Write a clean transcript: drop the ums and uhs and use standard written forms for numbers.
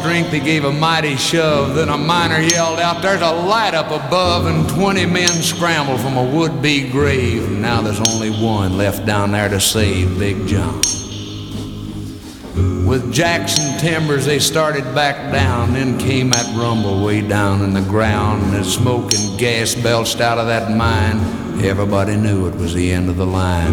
strength, he gave a mighty shove. Then a miner yelled out, "There's a light up above," and 20 men scrambled from a would-be grave. And now there's only one left down there to save Big John. With Jackson timbers, they started back down. Then came that rumble way down in the ground, and as smoke and gas belched out of that mine, everybody knew it was the end of the line.